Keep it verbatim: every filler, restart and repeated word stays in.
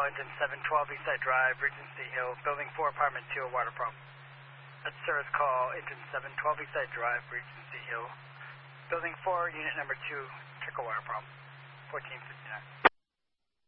engine seven twelve Eastside Drive, Regency Hill, building four, apartment two, a water problem. That's service call, engine seven twelve Eastside Drive, Regency Hill, building four, unit number two, check a water problem, fourteen fifty-nine.